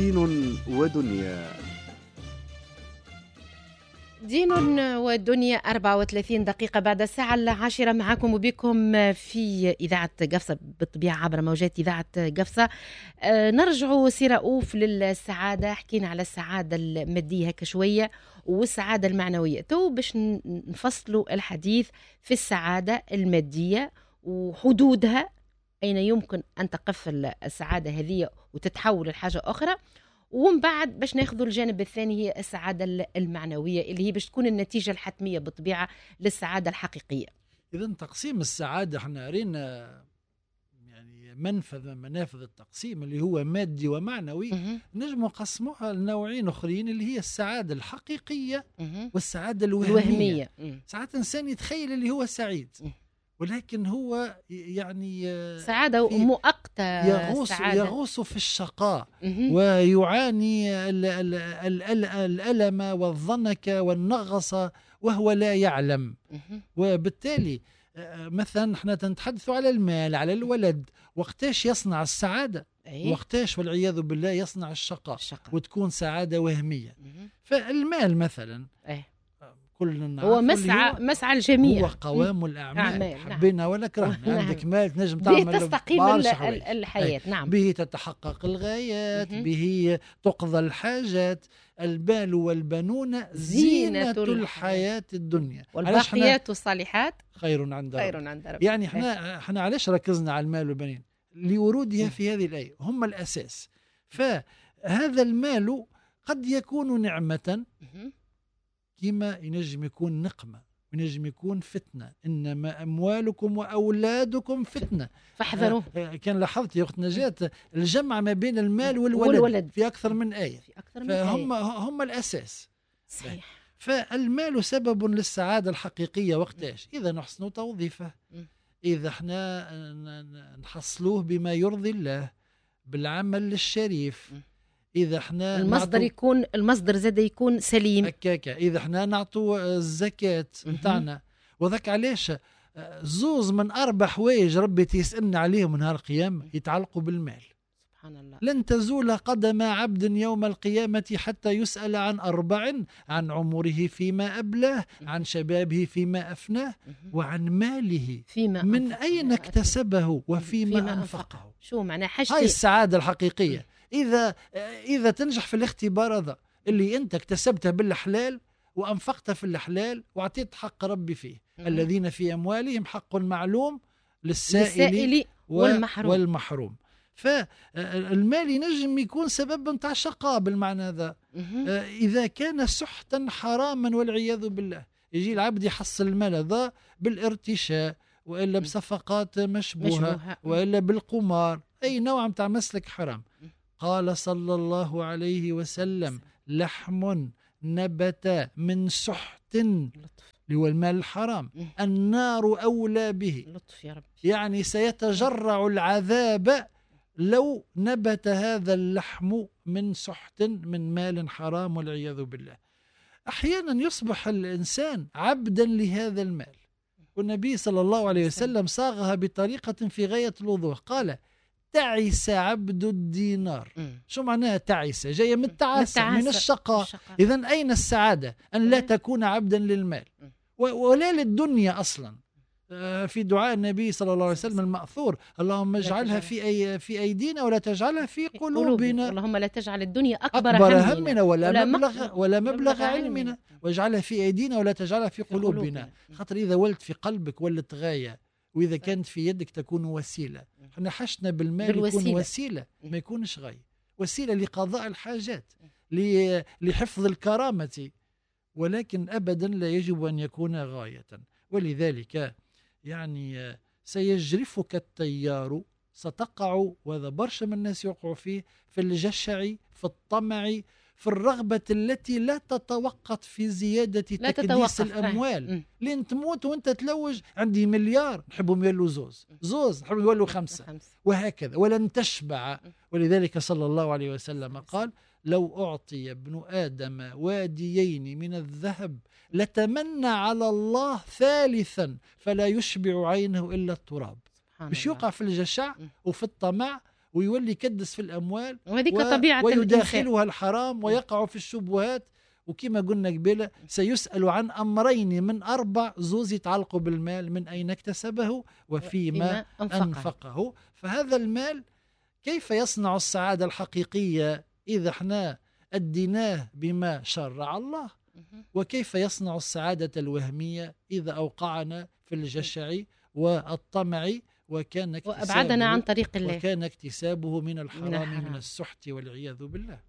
دين ودنيا. دين والدنيا 34 دقيقة بعد الساعة 10 معكم وبكم في إذاعة قفصة بالطبيعة عبر موجات إذاعة قفصة. نرجع سي رؤوف للسعادة. حكينا على السعادة المادية هكا شوية والسعادة المعنوية، تو باش نفصلوا الحديث في السعادة المادية وحدودها، أين يمكن أن تقف السعادة هذه وتتحول لحاجة أخرى، ومن بعد باش ناخذوا الجانب الثاني هي السعادة المعنوية اللي هي باش تكون النتيجة الحتمية بالطبيعة للسعادة الحقيقية. إذن تقسيم السعادة احنا رينا يعني منفذ من منافذ التقسيم اللي هو مادي ومعنوي. نجم نقسموها لنوعين أخرين اللي هي السعادة الحقيقية والسعادة الوهمية. ساعات إنسان يتخيل اللي هو سعيد ولكن هو يعني سعادة مؤقتة، يغوص في الشقاء ويعاني الألم والضنك والنغص وهو لا يعلم. وبالتالي مثلا احنا نتحدث على المال، على الولد، وقتاش يصنع السعادة وقتاش والعياذ بالله يصنع الشقاء وتكون سعادة وهمية. فالمال مثلا كلنا هو مسعى الجميع، هو قوام الأعمال. حبينا ولا كرهنا. عندك مال تنجم تعمل به تستقيم الحياة. نعم، به تتحقق الغايات، به تقضى الحاجات. المال والبنون زينة الحياة الدنيا، والباقيات الصالحات خير عند ربك. يعني احنا علاش ركزنا على المال والبنين؟ لورودها في هذه الآية، هم الأساس. فهذا المال قد يكون نعمة كما ينجم يكون نقمة، ينجم يكون فتنة. إنما أموالكم وأولادكم فتنة فاحذروا. كان لاحظت يا أخت نجاة الجمع ما بين المال والولد في أكثر من آية. هم الأساس. صحيح. فالمال سبب للسعادة الحقيقية وقتاش؟ إذا نحسن توظيفه، إذا احنا نحصلوه بما يرضي الله بالعمل الشريف، إذا احنا المصدر زاد يكون سليم هكاكا، إذا احنا نعطوا الزكاة متاعنا. وذاك علاش زوز من 4 حوايج ربي تيسألنا عليهم نهار القيامة يتعلقوا بالمال. سبحان الله. لن تزول قدم عبد يوم القيامة حتى يسأل عن 4: عن عمره فيما أبلاه، عن شبابه فيما أفناه، وعن ماله من أين اكتسبه وفيما أنفقه. شو معنى هاي السعادة الحقيقية. إذا تنجح في الاختبار هذا اللي أنت اكتسبته بالحلال وأنفقت في الحلال وعطيت حق ربي فيه. الذين في أموالهم حق معلوم للسائل والمحروم. فالمال ينجم يكون سبب متاع شقاء بالمعنى هذا. إذا كان سحتا حراما والعياذ بالله، يجي العبد يحصل المال هذا بالارتشاء وإلا بصفقات مشبوهة وإلا بالقمار، أي نوع متاع مسلك حرام. قال صلى الله عليه وسلم: لحم نبت من سحت اللي هو المال الحرام النار أولى به. لطف يا رب. يعني سيتجرع العذاب لو نبت هذا اللحم من سحت من مال حرام والعياذ بالله. أحيانا يصبح الإنسان عبدا لهذا المال، والنبي صلى الله عليه وسلم صاغها بطريقة في غاية الوضوح. قال: تعس عبد الدينار. شو معناها تعس؟ جاية من التعاسة، من الشقاء. إذن أين السعادة؟ أن لا تكون عبدا للمال ولا للدنيا أصلا. في دعاء النبي صلى الله عليه وسلم المأثور: اللهم اجعلها في أيدينا ولا تجعلها في قلوبنا. اللهم لا تجعل الدنيا أكبر همنا ولا مبلغ علمنا، واجعلها في أيدينا ولا تجعلها في قلوبنا. خاطر إذا ولت في قلبك ولت غاية، وإذا كانت في يدك تكون وسيلة. احنا حشنا بالمال يكون وسيلة، ما يكونش غاية. وسيلة لقضاء الحاجات، لحفظ الكرامة، ولكن أبدا لا يجب أن يكون غاية. ولذلك يعني سيجرفك التيار، ستقع، وهذا برشا من الناس يقعوا فيه، في الجشع، في الطمع، في الرغبة التي لا تتوقف في زيادة تكديس الأموال. لين تموت وانت تلوج: عندي مليار نحبهم يولوا زوز نحبهم يولوا 5 وهكذا، ولن تشبع. ولذلك صلى الله عليه وسلم قال: لو أعطي ابن آدم واديين من الذهب لتمنى على الله ثالثا فلا يشبع عينه إلا التراب. مش يوقع في الجشع وفي الطمع ويولي يكدس في الأموال، وهذيك طبيعة ويداخلها الحرام ويقع في الشبهات. وكما قلنا قبل سيسأل عن أمرين من 4 زوز يتعلقوا بالمال: من أين اكتسبه وفيما أنفقه. فهذا المال كيف يصنع السعادة الحقيقية إذا احنا أديناه بما شرع الله، وكيف يصنع السعادة الوهمية إذا أوقعنا في الجشع والطمع وأبعدنا عن طريق الله، وكان اكتسابه من الحرام من السحت والعياذ بالله.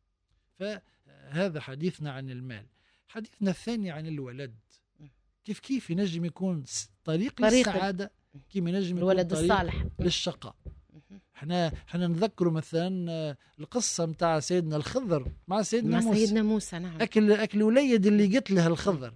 فهذا حديثنا عن المال. حديثنا الثاني عن الولد، كيف ينجم يكون طريق للسعادة، كيف ينجم يكون الولد طريق الصالح للشقاء. احنا نذكر مثلا القصة متاع سيدنا الخضر مع سيدنا موسى. نعم. أكل وليد اللي قتله الخضر،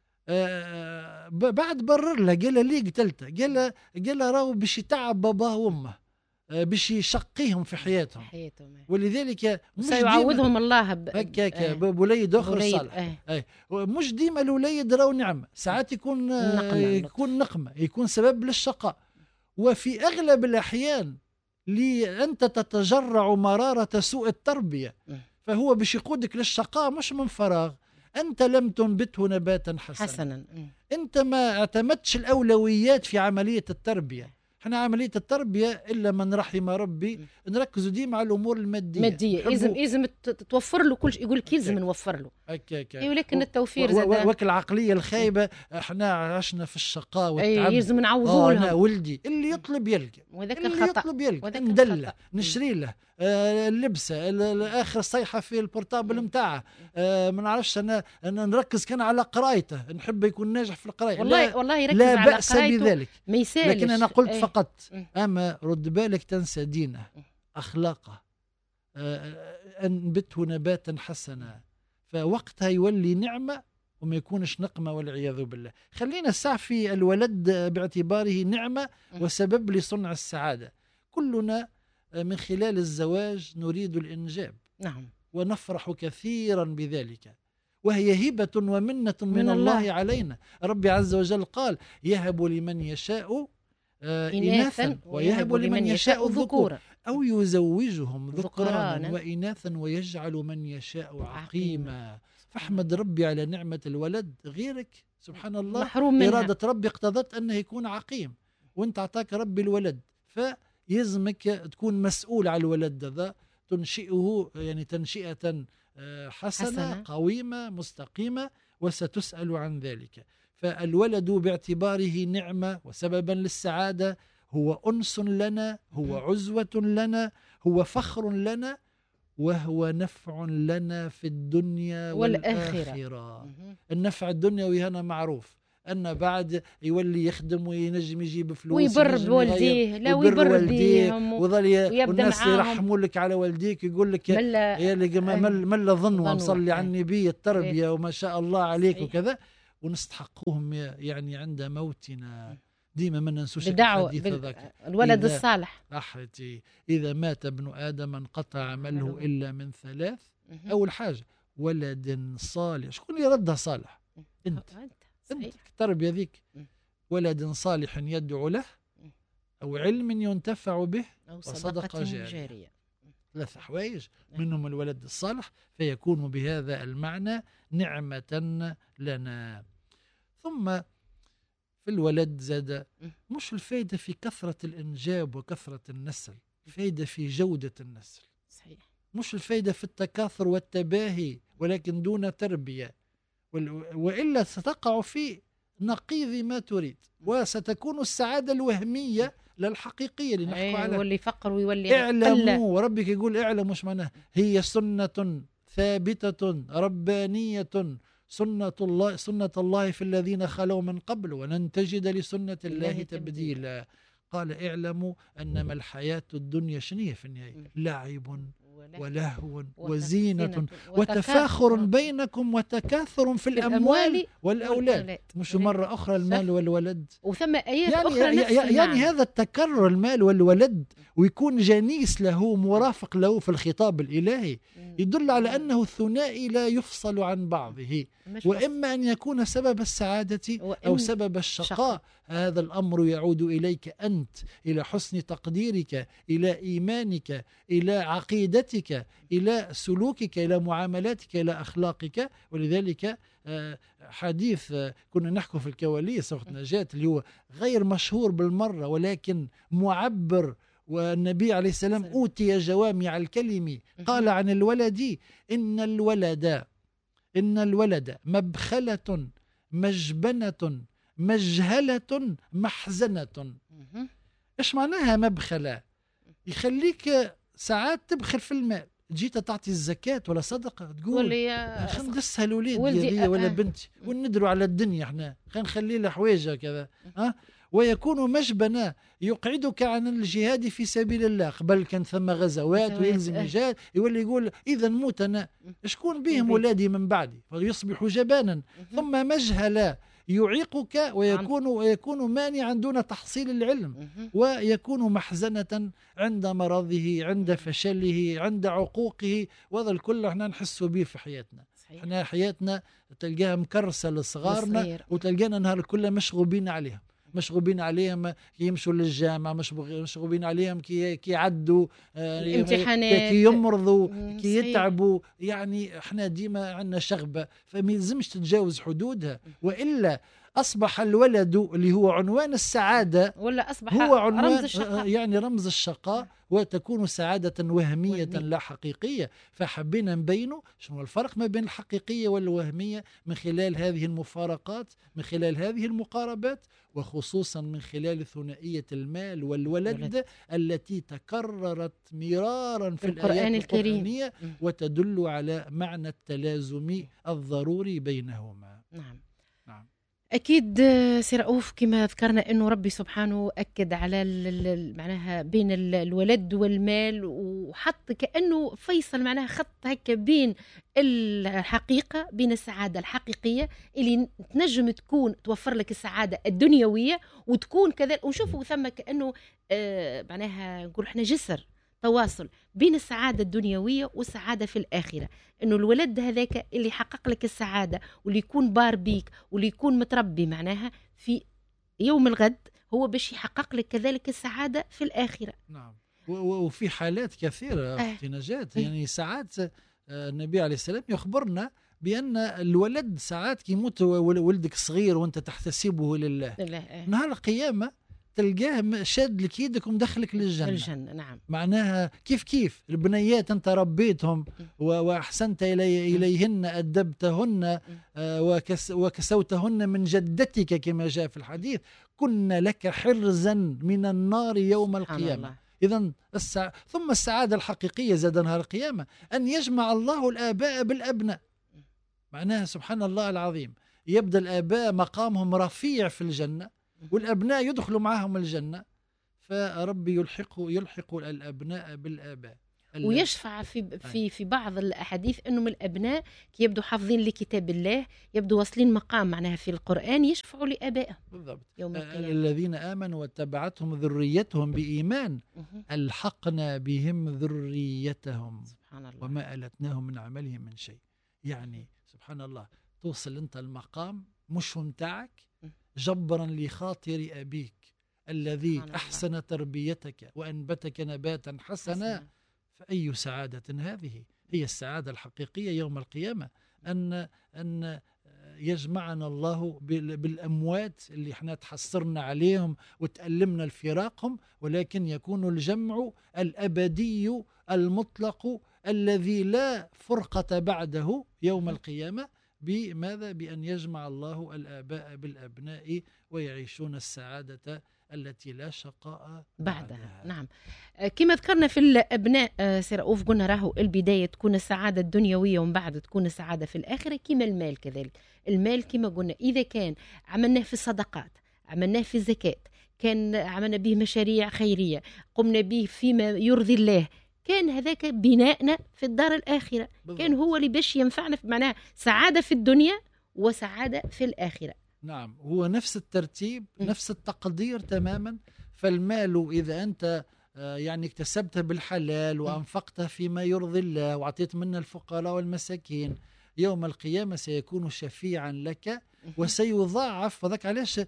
بعد برر له، قال لي قتلته، قال راهو باش يتعب باباه وامه، باش يشقيهم في حياتهم. ولذلك سيعوضهم الله هكاك بوليد اخر صالح. مش ديما الوليد راهو نعمه، ساعات يكون نقمه، يكون سبب للشقاء. وفي اغلب الاحيان أنت تتجرع مرارة سوء التربية، فهو باش يقودك للشقاء مش من فراغ. أنت لم تنبته نباتا حسنا. أنت ما اعتمدتش الأولويات في عملية التربية. احنا عملية التربية إلا من رحم ربي نركزوا ديما على الأمور المادية. لازم توفر له كل شيء، يقول لك لازم نوفر له. ولكن التوفير زاد وك العقلية الخايبة، احنا عشنا في الشقاء والتعب، لازم نعوضوا لهم. ولدي اللي يطلب يلقى، اللي يطلب يلقى، ندله نشري له اللبسة، آخر صيحة في البورتابل متاعه، ما نعرفش أنا نركز كان على قرايته، نحب يكون ناجح في القراية. والله يركز لا على بأس بذلك، لكن أنا قلت فقط أما رد بالك تنسى دينه، أخلاقه، أنبته نباتا حسنا، فوقتها يولي نعمة وما يكونش نقمة والعياذ بالله. خلينا الساعة في الولد باعتباره نعمة وسبب لصنع السعادة. كلنا من خلال الزواج نريد الإنجاب، نعم، ونفرح كثيرا بذلك، وهي هبة ومنة من الله علينا. ربي عز وجل قال: يهب لمن يشاء إناثا ويهب لمن يشاء ذكورا أو يزوجهم ذكرانا وإناثا ويجعل من يشاء عقيما. فاحمد ربي على نعمة الولد. غيرك سبحان الله إرادة ربي اقتضت أنه يكون عقيم، وانت أعطاك ربي الولد، فيزمك تكون مسؤول على الولد ذا، تنشئه يعني تنشئة حسنة قويمة مستقيمة، وستسأل عن ذلك. فالولد باعتباره نعمة وسببا للسعادة هو أنس لنا، هو عزوة لنا، هو فخر لنا، وهو نفع لنا في الدنيا والآخرة. النفع الدنيوي هنا معروف، أن بعد يولي يخدم وينجم يجيب فلوس ويبر بوالديه، لا ويبر والديهم، والناس يرحموا لك على والديك، يقول لك ملا ظن ومصلي على النبي التربية وما شاء الله عليك وكذا، ونستحقهم يعني عند موتنا. ديما ما ننسوش الحديث ذاك الولد الصالح. أحرتي إذا مات ابن آدم انقطع عمله إلا من 3. أول حاجة ولد صالح. شكون اللي ردها صالح؟ أنت التربية ذيك. ولد صالح يدعو له، أو علم ينتفع به، أو صدقة جارية. 3 حوايج منهم الولد الصالح، فيكون بهذا المعنى نعمة لنا. ثم في الولد زاد مش الفائدة في كثرة الإنجاب وكثرة النسل، الفائدة في جودة النسل. صحيح. مش الفائدة في التكاثر والتباهي ولكن دون تربية، وإلا ستقع في نقيض ما تريد، وستكون السعادة الوهمية للحقيقية اللي نحكوا عليها. يولي فقر ويولي اعلموا، وربك يقول اعلموا، مش معناه هي سنة ثابتة ربانية، سنة الله في الذين خلوا من قبل، ولن تجد لسنة الله تبديلا. قال اعلموا أنما الحياة الدنيا شنية في النهاية؟ لعب ولهو وزينة وتفاخر بينكم وتكاثر في الأموال والأولاد. مش مرة أخرى المال والولد، وثم آيات أخرى يعني هذا التكرر المال والولد ويكون جنيس له مرافق له في الخطاب الإلهي يدل على أنه الثنائي لا يفصل عن بعضه، وإما أن يكون سبب السعادة أو سبب الشقاء. هذا الأمر يعود إليك أنت، إلى حسن تقديرك، إلى إيمانك، إلى عقيدتك، إلى سلوكك، إلى معاملاتك، إلى أخلاقك. ولذلك حديث كنا نحكي في الكواليس وقت نجاة اللي هو غير مشهور بالمرة ولكن معبر، والنبي عليه السلام أوتي جوامع الكلم، قال عن الولد: إن الولد مبخلة مجبنة مجهلة محزنة. إيش معناها مبخلة؟ يخليك ساعات تبخل في المال، جيت تعطي الزكاة ولا صدقة تقول خلينا ندسها الوليد ولا بنتي وندروا على الدنيا، احنا خلينا نخلي له حوايجه كذا. ويكون مجبنا يقعدك عن الجهاد في سبيل الله، قبل كان ثم غزوات ويلزم الجهاد، يولي يقول إذا موت أنا شكون بهم ولادي من بعدي، فيصبح جبانا. ثم مجهلا يعيقك ويكون مانعا دون تحصيل العلم، ويكون محزنة عند مرضه، عند فشله، عند عقوقه. وهذا الكل احنا نحسوا به في حياتنا. احنا حياتنا تلقاها مكرسة لصغارنا وتلقانا نهار كله مشغوبين عليهم كي يمشوا للجامعة، مشغوبين عليهم كي يعدوا الامتحانات، كي يمرضوا، كي يتعبوا. يعني احنا ديما عندنا شغبة، فما يلزمش تتجاوز حدودها، وإلا أصبح الولد اللي هو عنوان السعادة ولا أصبح هو عنوان رمز الشقاء. يعني رمز الشقاء، وتكون سعادة وهمية لا حقيقية. فحبينا نبينه شنو الفرق ما بين الحقيقية والوهمية من خلال هذه المفارقات، من خلال هذه المقاربات، وخصوصا من خلال ثنائية المال والولد التي تكررت مرارا في القرآن القرآنية، وتدل على معنى التلازم الضروري بينهما. نعم. أكيد سي رؤوف كما ذكرنا أنه ربي سبحانه أكد على معناها بين الولد والمال، وحط كأنه فيصل معناها خط هكا بين الحقيقة، بين السعادة الحقيقية اللي تنجم تكون توفر لك السعادة الدنيوية، وتكون كذلك ونشوفوا ثم كأنه معناها نقول احنا جسر تواصل بين السعادة الدنيوية والسعادة في الآخرة. إنه الولد هذاك اللي يحقق لك السعادة واللي يكون بار بيك واللي يكون متربي معناها في يوم الغد، هو باش يحقق لك كذلك السعادة في الآخرة. نعم. وفي حالات كثيرة أختي نجاة، يعني ساعات النبي عليه السلام يخبرنا بأن الولد ساعات كيموت ولدك صغير وانت تحتسبه لله، نهار القيامة تلقاه شاد لك يدك ومدخلك للجنة. نعم. معناها كيف البنيات أنت ربيتهم وأحسنت إليهن، أدبتهن وكسوتهن من جدتك كما جاء في الحديث، كن لك حرزا من النار يوم القيامة. إذن ثم السعادة الحقيقية زاد نهار القيامة أن يجمع الله الآباء بالأبناء. معناها سبحان الله العظيم، يبدأ الآباء مقامهم رفيع في الجنة والأبناء يدخلوا معهم الجنة، فربي يلحق الأبناء بالآباء. ويشفع في بعض الأحاديث أنهم الأبناء كي يبدو حافظين لكتاب الله، يبدو واصلين مقام معناها في القرآن يشفعوا لآبائهم بالضبط يوم القيامة. الذين آمنوا واتبعتهم ذريتهم بإيمان ألحقنا بهم ذريتهم وما ألتناهم من عملهم من شيء. يعني سبحان الله، توصل أنت المقام مش متاعك جبرا لخاطر أبيك الذي أحسن تربيتك وأنبتك نباتا حسنا. فأي سعادة هذه! هي السعادة الحقيقية يوم القيامة أن يجمعنا الله بالأموات اللي احنا تحسرنا عليهم وتألمنا الفراقهم، ولكن يكون الجمع الأبدي المطلق الذي لا فرقة بعده يوم القيامة. بماذا؟ بأن يجمع الله الآباء بالأبناء ويعيشون السعادة التي لا شقاء بعدها. نعم. كما ذكرنا في الأبناء سي رؤوف، قلنا راهو البداية تكون السعادة الدنيوية ومن بعد تكون السعادة في الآخرة. كما المال كذلك، المال كما قلنا إذا كان عملناه في الصدقات، عملناه في الزكاة، كان عملنا به مشاريع خيرية، قمنا به فيما يرضي الله، كان هذاك بناءنا في الدار الآخرة. كان هو اللي باش ينفعنا في معناه سعادة في الدنيا وسعادة في الآخرة. نعم، هو نفس الترتيب، نفس التقدير تماما. فالمال إذا أنت يعني اكتسبته بالحلال وأنفقته فيما يرضي الله وعطيت منه الفقراء والمساكين، يوم القيامة سيكون شفيعا لك وسيضاعف. وذاك علاش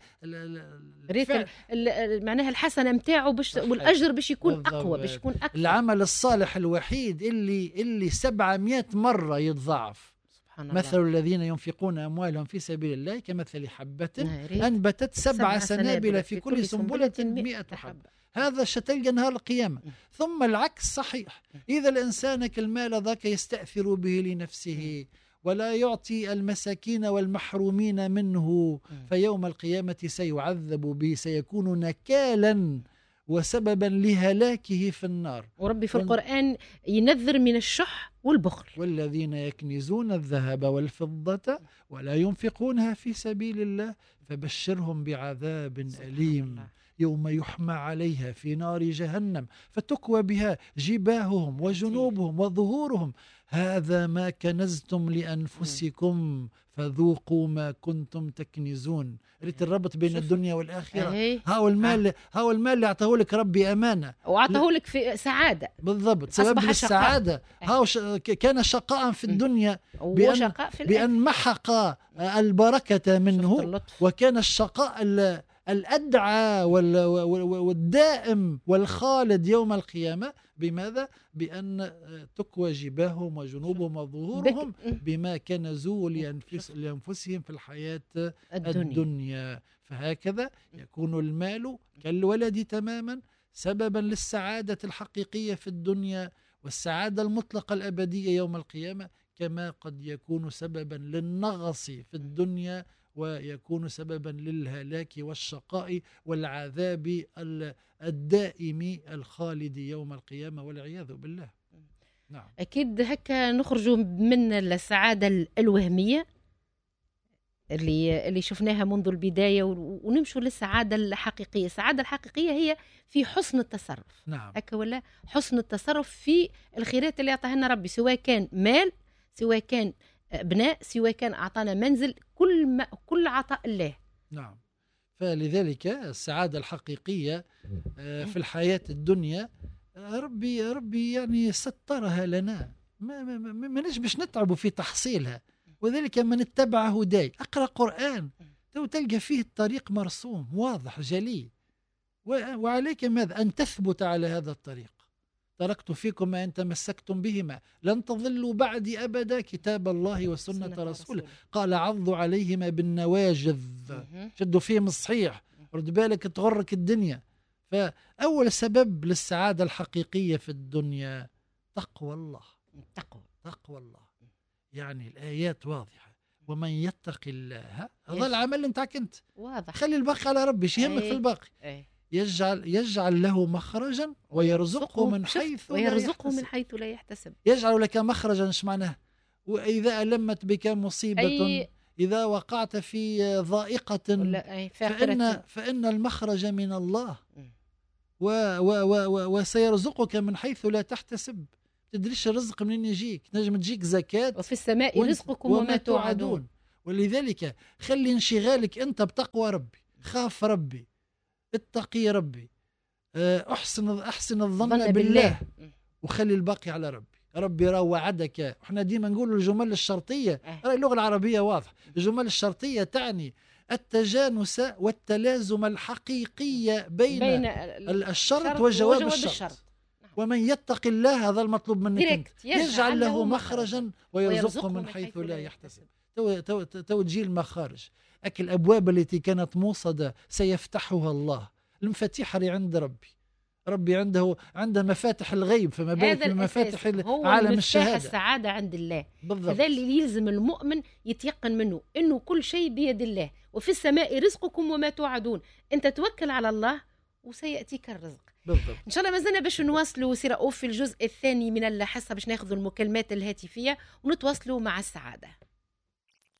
معناها الحسنة متاعه والأجر باش يكون أقوى، باش يكون أكثر. العمل الصالح الوحيد اللي 700 مرة يتضاعف. مثل الذين ينفقون أموالهم في سبيل الله كمثل حبة أنبتت 7 سنابل في كل سنبلة 100 حبة. هذا شتلقى نهار القيامة. ثم العكس صحيح، إذا الإنسان كالمال ذاك يستأثر به لنفسه ولا يعطي المساكين والمحرومين منه، فيوم القيامة سيعذب به، سيكون نكالا وسببا لهلاكه في النار. وربي في القرآن ينذر من الشح والبخل. والذين يكنزون الذهب والفضة ولا ينفقونها في سبيل الله فبشرهم بعذاب أليم يوم يحمى عليها في نار جهنم فتكوى بها جباههم وجنوبهم وظهورهم هذا ما كنزتم لأنفسكم فذوقوا ما كنتم تكنزون. ريت الربط بين الدنيا والآخرة. هاو المال اللي أعطاه لك ربي أمانة وأعطاه لك في سعادة. بالضبط، سبب السعادة. هاو كان شقاء في الدنيا بأن محق البركة منه، وكان الشقاء الأدعى والدائم والخالد يوم القيامة بماذا؟ بأن تكوى جباههم وجنوبهم وظهورهم بما كنزوا لأنفسهم في الحياة الدنيا. فهكذا يكون المال كالولد تماما سببا للسعادة الحقيقية في الدنيا والسعادة المطلقة الأبدية يوم القيامة، كما قد يكون سببا للنغص في الدنيا ويكون سببا للهلاك والشقاء والعذاب الدائم الخالد يوم القيامة والعياذ بالله. نعم. أكيد هكا نخرج من السعادة الوهمية اللي شفناها منذ البداية ونمشوا للسعادة الحقيقية. السعادة الحقيقية هي في حسن التصرف. نعم. هكا ولا حسن التصرف في الخيرات اللي أعطاها لنا ربي، سواء كان مال، سواء كان ابناء، سواء كان اعطانا منزل، كل عطاء الله. نعم. فلذلك السعاده الحقيقيه في الحياه الدنيا ربي يعني سترها لنا، ما نجمش نتعبوا في تحصيلها. وذلك من اتبع هداي، اقرا قران تلقى فيه الطريق مرسوم واضح جلي، وعليك ماذا؟ ان تثبت على هذا الطريق. تركت فيكم ما إن تمسكتم بهما لن تضلوا بعدي أبدا، كتاب الله وسنة رسوله. قال عضوا عليهما بالنواجذ، شدوا فيهم الصحيح، رد بالك تغرك الدنيا. فأول سبب للسعادة الحقيقية في الدنيا تقوى الله. تقوى الله، يعني الآيات واضحة. ومن يتق الله، هذا العمل اللي انتعك انت واضح، خلي الباقي على ربي، شو يهمك في الباقي. يجعل له مخرجا ويرزقه من حيث لا يحتسب. يجعل لك مخرجا، ايش معناه؟ وإذا ألمت بك مصيبة، إذا وقعت في ضائقة فإن المخرج من الله، وسيرزقك من حيث لا تحتسب. تدريش الرزق منين يجيك، نجم تجيك زكاة، وفي السماء رزقكم وما توعدون. ولذلك خلي انشغالك أنت بتقوى ربي، خاف ربي، اتقي ربي، أحسن الظن بالله، وخلي الباقي على ربي راه وعدك. احنا ديما نقول الجمل الشرطية، اللغة العربية واضح، الجمل الشرطية تعني التجانس والتلازم الحقيقي بين الشرط وجواب الشرط. ومن يتق الله، هذا المطلوب منك، يجعل له مخرجا ويرزقه من حيث لا يحتسب. تو تجي المخارج، أكل الأبواب التي كانت موصدة سيفتحها الله. المفاتيح اللي عند ربي عنده مفاتح الغيب، فما بالك بمفاتح عالم الشهادة. السعادة عند الله. بالضبط. هذا اللي يلزم المؤمن يتيقن منه، إنه كل شيء بيد الله، وفي السماء رزقكم وما توعدون. أنت توكل على الله وسيأتيك الرزق. بالضبط. إن شاء الله ما زلنا باش نواصلوا سي رؤوف في الجزء الثاني من الحصة، باش ناخذوا المكالمات الهاتفية ونتواصلوا مع السعادة.